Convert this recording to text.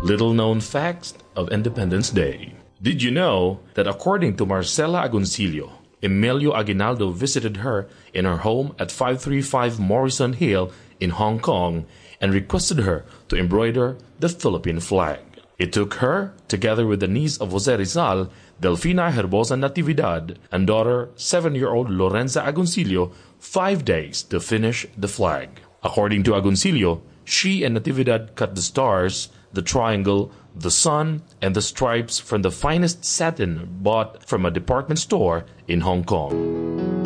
Little known facts of Independence Day. Did you know that according to Marcela Agoncillo, Emilio Aguinaldo visited her in her home at 535 Morrison Hill in Hong Kong and requested her to embroider the Philippine flag. It took her, together with the niece of Jose Rizal, Delfina Herbosa Natividad, and daughter 7-year-old Lorenza Agoncillo, 5 days to finish the flag. According to Agoncillo, she and Natividad cut the stars, the triangle, the sun, and the stripes from the finest satin bought from a department store in Hong Kong.